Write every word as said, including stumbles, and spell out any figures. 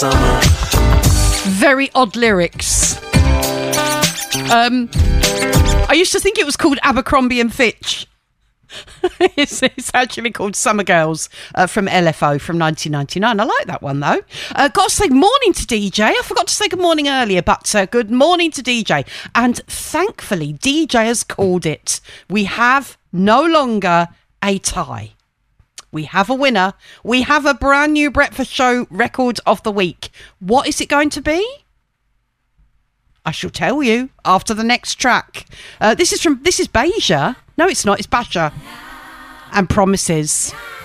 Very odd lyrics. Um, I used to think it was called Abercrombie and Fitch. it's, it's actually called Summer Girls uh, from L F O from nineteen ninety-nine. I like that one, though. Uh, got to say morning to D J. I forgot to say good morning earlier, but uh, good morning to D J. And thankfully, D J has called it. We have no longer a tie. We have a winner. We have a brand new breakfast show record of the week. What is it going to be? I shall tell you after the next track. Uh, this is from, this is Beja. No, it's not. It's Basha. And Promises.